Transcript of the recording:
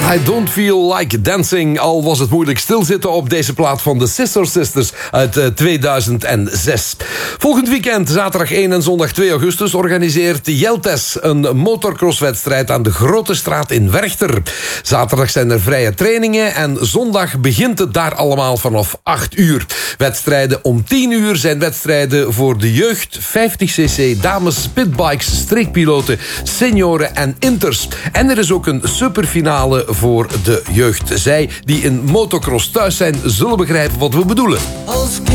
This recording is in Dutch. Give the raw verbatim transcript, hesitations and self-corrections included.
I don't feel like dancing. Al was het moeilijk stilzitten op deze plaat van de Sister Sisters uit uh, tweeduizend zes. Volgend weekend, zaterdag één en zondag twee augustus... organiseert Jeltes een motocrosswedstrijd aan de Grote Straat in Werchter. Zaterdag zijn er vrije trainingen en zondag begint het daar allemaal vanaf acht uur. Wedstrijden om tien uur zijn wedstrijden voor de jeugd, vijftig cc, dames, pitbikes, streekpiloten, senioren en inters. En er is ook een superfinale voor de jeugd. Zij die in motocross thuis zijn, zullen begrijpen wat we bedoelen.